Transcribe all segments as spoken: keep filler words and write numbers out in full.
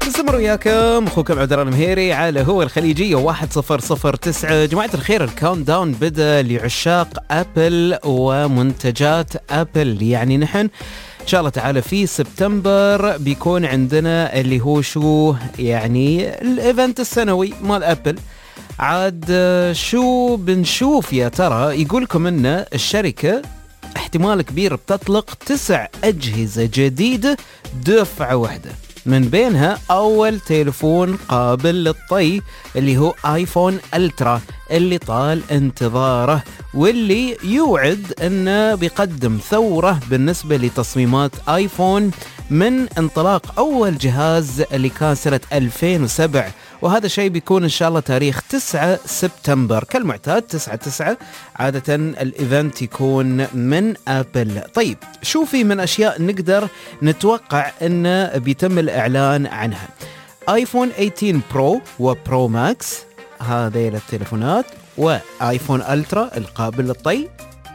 نستمر وياكم اخوكم عبد الله المهيري على هو الخليجيه واحد صفر صفر تسعة. جماعه الخير، الكاونت داون بدا لعشاق ابل ومنتجات ابل. يعني نحن ان شاء الله تعالى في سبتمبر بيكون عندنا اللي هو شو يعني الايفنت السنوي مال ابل. عاد شو بنشوف يا ترى؟ يقولكم ان الشركه احتمال كبير بتطلق تسع اجهزه جديده دفعه واحده، من بينها أول تليفون قابل للطي اللي هو آيفون ألترا اللي طال انتظاره، واللي يوعد أنه بيقدم ثورة بالنسبة لتصميمات آيفون من انطلاق أول جهاز اللي كان سنة ألفين وسبعة، وهذا شيء بيكون إن شاء الله تاريخ تسعة سبتمبر كالمعتاد. تسعة تسعة عادة الإيفنت يكون من أبل. طيب شو في من أشياء نقدر نتوقع أنه بيتم الإعلان عنها؟ آيفون ثمانية عشر برو وبرو ماكس، هذيل التليفونات، وآيفون ألترا القابل للطي،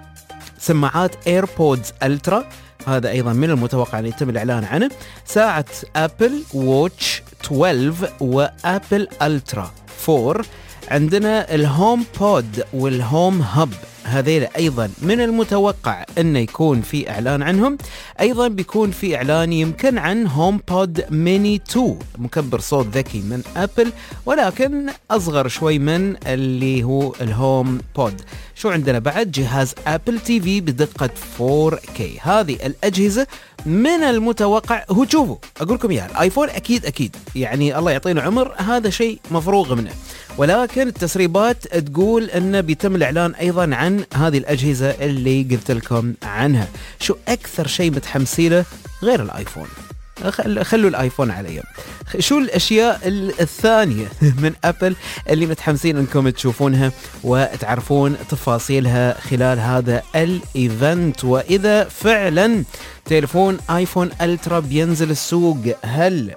سماعات ايربودز ألترا، هذا أيضا من المتوقع أن يتم الإعلان عنه، ساعة أبل ووتش اثنا عشر وأبل ألترا أربعة، عندنا الهوم بود والهوم هب، هذيل أيضا من المتوقع أن يكون في إعلان عنهم. أيضا بيكون في إعلان يمكن عن هوم بود ميني اثنين، مكبر صوت ذكي من أبل ولكن أصغر شوي من اللي هو الهوم بود. شو عندنا بعد؟ جهاز أبل تي في بدقة فور كي. هذه الأجهزة من المتوقع. هو شوفوا أقولكم إياها، الآيفون أكيد أكيد يعني الله يعطينا عمر، هذا شيء مفروغ منه، ولكن التسريبات تقول أنه بيتم الإعلان أيضا عن هذه الأجهزة اللي قلت لكم عنها. شو أكثر شيء متحمسينه غير الآيفون؟ خلوا الآيفون علي. شو الأشياء الثانية من أبل اللي متحمسين أنكم تشوفونها وتعرفون تفاصيلها خلال هذا الإيفنت؟ وإذا فعلا تليفون آيفون ألترا بينزل السوق، هل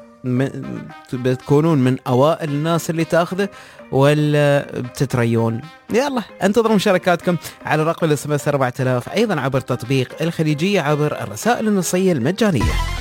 بتكونون من أوائل الناس اللي تأخذه ولا بتتريون؟ يلا انتظروا مشاركاتكم على رقم الاس ام اس أربعة آلاف، أيضا عبر تطبيق الخليجية عبر الرسائل النصية المجانية.